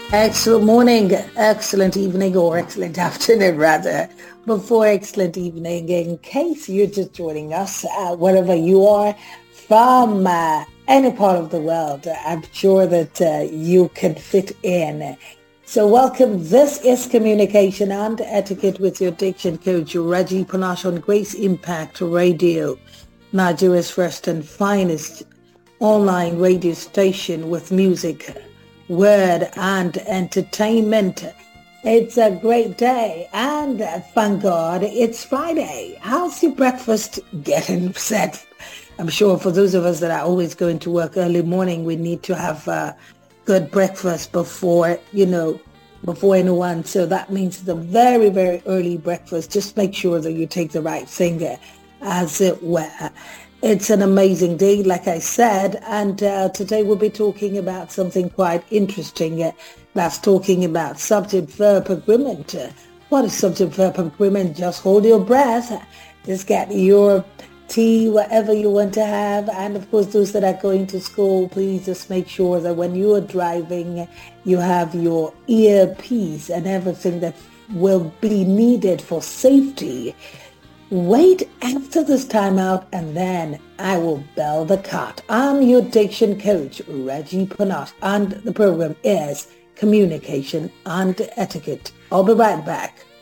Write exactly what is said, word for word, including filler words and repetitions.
Excellent morning, excellent evening, or excellent afternoon, rather. Before excellent evening, in case you're just joining us, uh, wherever you are from uh, any part of the world, I'm sure that uh, you can fit in. So welcome. This is Communication and Etiquette with your diction coach, Reggie Panache on Grace Impact Radio, Nigeria's first and finest online radio station with music, word and entertainment. It's a great day and uh, thank God it's Friday. How's your breakfast getting set? I'm sure for those of us that are always going to work early morning, we need to have a good breakfast before, you know, before anyone. So that means the very, very early breakfast. Just make sure that you take the right thing uh, as it were. It's an amazing day, like I said, and uh, today we'll be talking about something quite interesting. Uh, that's talking about subject-verb agreement. Uh, what is subject-verb agreement? Just hold your breath. Just get your tea, whatever you want to have. And of course, those that are going to school, please just make sure that when you are driving, you have your earpiece and everything that will be needed for safety. Wait after this timeout and then I will bell the cat. I'm your diction coach, Reggie Panache, and the program is Communication and Etiquette. I'll be right back.